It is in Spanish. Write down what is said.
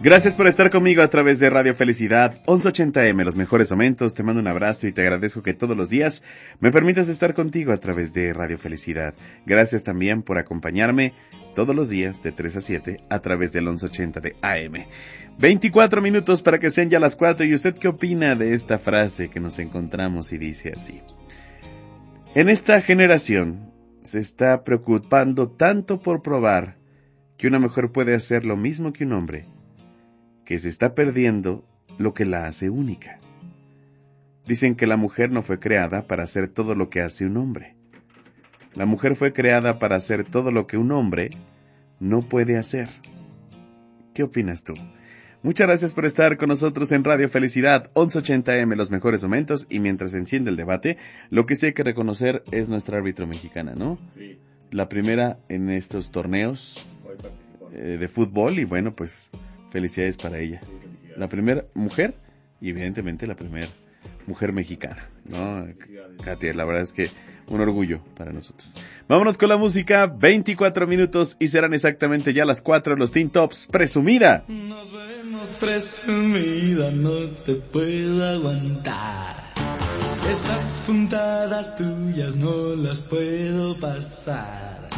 Gracias por estar conmigo a través de Radio Felicidad 1180M, los mejores momentos. Te mando un abrazo y te agradezco que todos los días me permitas estar contigo a través de Radio Felicidad. Gracias también por acompañarme todos los días de 3 a 7 a través del 1180 de AM. 24 minutos para que sean ya las 4. ¿Y usted qué opina de esta frase que nos encontramos y dice así? En esta generación se está preocupando tanto por probar que una mujer puede hacer lo mismo que un hombre, que se está perdiendo lo que la hace única. Dicen que la mujer no fue creada para hacer todo lo que hace un hombre. La mujer fue creada para hacer todo lo que un hombre no puede hacer. ¿Qué opinas tú? Muchas gracias por estar con nosotros en Radio Felicidad 1180M, los mejores momentos. Y mientras se enciende el debate, lo que sí hay que reconocer es nuestra árbitro mexicana, ¿no? Sí. La primera en estos torneos de fútbol, y bueno, pues felicidades para ella. Sí, felicidades. La primera mujer y evidentemente la primera mujer mexicana, ¿no? Katia, la verdad es que un orgullo para nosotros. Vámonos con la música, 24 minutos y serán exactamente ya las 4, los Teen Tops, Presumida. Nos vemos presumida, no te puedo aguantar. Esas puntadas tuyas no las puedo pasar.